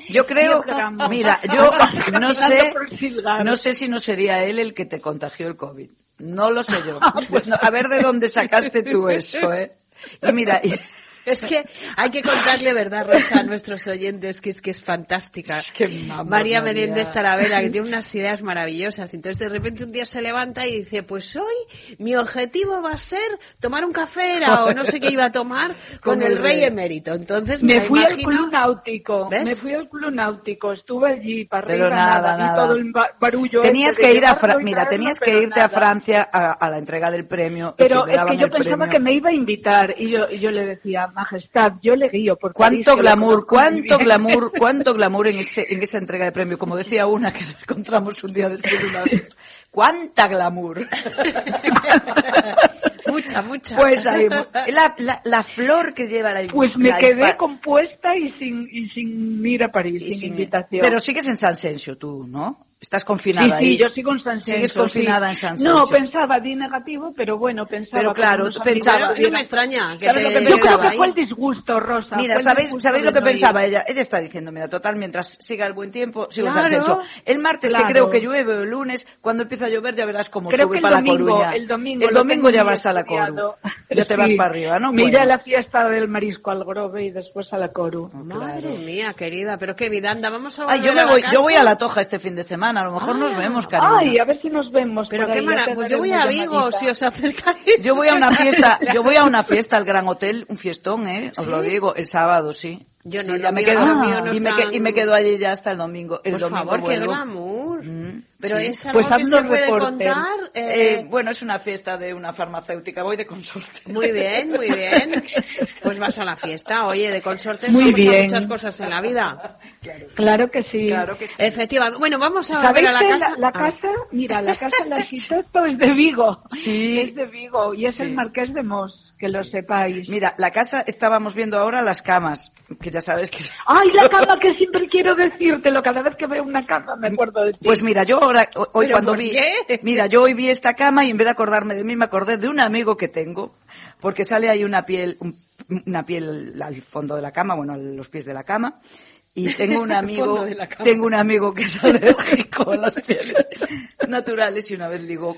Yo creo, mira, yo no sé si no sería él el que te contagió el COVID. No lo sé yo. A ver de dónde sacaste tú eso, ¿eh? Y mira... Es que hay que contarle, ¿verdad, Rosa, a nuestros oyentes, que es fantástica. Es que María Menéndez Taravera, que tiene unas ideas maravillosas. Entonces, de repente, un día se levanta y dice, pues hoy mi objetivo va a ser tomar un café, o no sé qué iba a tomar, con el rey emérito. Entonces, me fui al club náutico. ¿Ves? Me fui al club náutico. Estuve allí para arriba, nada. todo el barullo. Tenías que ir tenías que irte a Francia a la entrega del premio. Pero es que yo pensaba que me iba a invitar y yo le decía, Majestad, yo le guío por cuánto glamour en esa entrega de premio, como decía una que nos encontramos un día después de una vez. ¡Cuánta glamour! Mucha. Pues ahí, la flor que lleva la Pues me quedé compuesta y sin ir a París, sin invitación. Pero sigues en San Sensio tú, ¿no? Estás confinada ahí. Sí, yo sigo en San Sensio. Sigues confinada en San Sensio. No, pensaba, di negativo, pero bueno, pensaba. Pero claro, pensaba. No me extraña. ¿Sabes lo que yo creo que fue el disgusto, Rosa. Mira, ¿sabéis lo que pensaba ella? Ella está diciendo, mira, total, mientras siga el buen tiempo, sigo en San Sensio. El martes, que creo que llueve, o el lunes, cuando empieza a llover, ya verás cómo sube para La Coruña. El domingo ya vas a La Coru. Ya te vas para arriba, ¿no? Me iré a la fiesta del marisco al Grove y después a La Coru. Madre mía, querida, pero qué vida, anda, vamos a volver yo voy a La Toja este fin de semana, a lo mejor nos vemos, cariño. Ay, a ver si nos vemos. Pero qué maravilla. Pues yo voy a Vigo, si os acercáis. Yo voy a una fiesta al Gran Hotel, un fiestón, os lo digo, el sábado, sí. Yo no, sí, ya me quedo, y me quedo allí ya hasta el domingo. Por favor, qué glamour. Pero sí. es algo que se puede contar. Bueno, es una fiesta de una farmacéutica, voy de consorte. Muy bien. Pues vas a la fiesta, oye, de consorte muy bien. Muchas cosas en la vida. Claro que sí. Efectivamente. Bueno, vamos a ver a la casa. La casa, mira, la casa del arquitecto es de Vigo. Sí. Es de Vigo y es el Marqués de Mos. Que lo sepáis. Mira, la casa, estábamos viendo ahora las camas, que ya sabes que... ¡Ay, la cama que siempre quiero decírtelo! Cada vez que veo una cama me acuerdo de ti. Pues mira, yo hoy cuando vi... Mira, yo hoy vi esta cama y en vez de acordarme de mí, me acordé de un amigo que tengo, porque sale ahí una piel al fondo de la cama, bueno, a los pies de la cama, y tengo un amigo que es alérgico a las pieles naturales y una vez digo...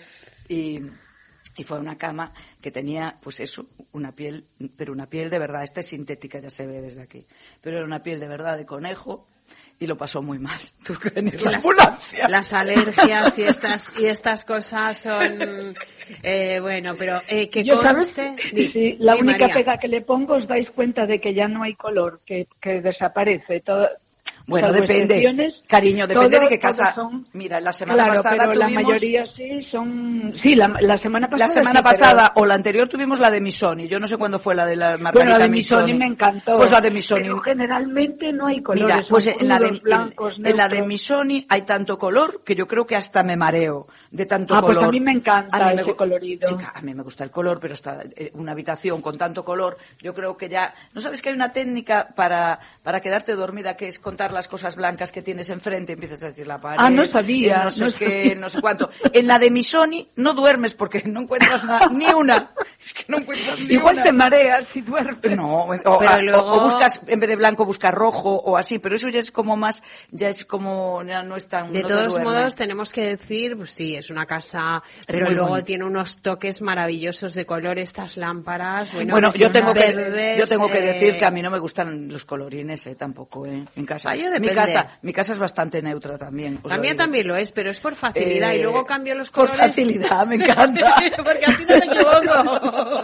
Y fue una cama que tenía, pues eso, una piel, pero una piel de verdad. Esta es sintética, ya se ve desde aquí. Pero era una piel de verdad de conejo y lo pasó muy mal. ¿Tú crees la ambulancia? Las alergias y estas cosas son... bueno, pero que conste... Sí, la única pega que le pongo, os dais cuenta de que ya no hay color, que desaparece todo. Bueno, depende, cariño, depende de qué casa. Mira, la semana pasada pero tuvimos... la mayoría sí son... Sí, la semana pasada. La semana pasada o la anterior tuvimos la de Missoni. Yo no sé cuándo fue la de la Margarita Bueno, la de Missoni me encantó. Pues la de Missoni. Pero generalmente no hay colores. Mira, pues en la de Missoni hay tanto color que yo creo que hasta me mareo de tanto color. Pues a mí me encanta ese colorido. Chica, a mí me gusta el color, pero hasta una habitación con tanto color, yo creo que ya... ¿No sabes que hay una técnica para quedarte dormida que es contar las cosas blancas que tienes enfrente y empiezas a decir la pared? No sabía. No sé qué, no sé cuánto. En la de Missoni no duermes porque no encuentras ni una. Es que no encuentras ni Igual una. te mareas si duermes. No, o buscas, en vez de blanco buscas rojo o así, pero eso ya es como más, ya no es tan... De todos modos tenemos que decir, pues sí, es una casa, pero luego bonito. Tiene unos toques maravillosos de color, estas lámparas. Bueno, yo tengo que decir que a mí no me gustan los colorines tampoco, en casa. Mi casa es bastante neutra también. La mía también lo es, pero es por facilidad y luego cambio los colores. Por facilidad, me encanta. Porque así no me equivoco.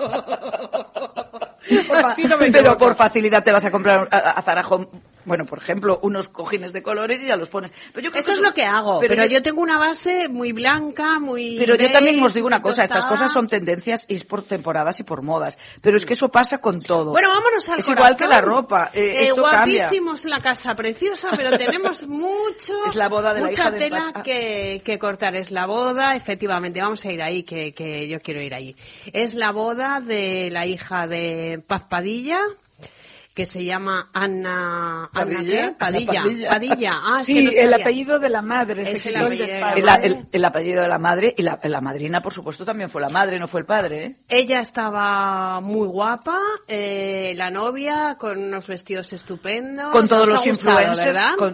Pero por facilidad te vas a comprar a Zarajo, bueno, por ejemplo, unos cojines de colores y ya los pones. Pero yo creo Esto es lo que hago, pero yo tengo una base muy blanca, muy... Pero yo también os digo una cosa, estas cosas son tendencias y es por temporadas y por modas. Pero es que eso pasa con todo. Bueno, vámonos al Es igual que la ropa, esto guapísimos cambia. La casa preciosa, pero tenemos es la boda de la mucha hija tela que cortar. Es la boda, efectivamente, vamos a ir ahí, que yo quiero ir allí. Es la boda de la hija de Paz Padilla, que se llama Ana Padilla. Es sí, que no el apellido de la madre. Es el apellido de la madre y la madrina, por supuesto, también fue la madre, no fue el padre, ¿eh? Ella estaba muy guapa, la novia, con unos vestidos estupendos. Con todos los influencers, ¿verdad?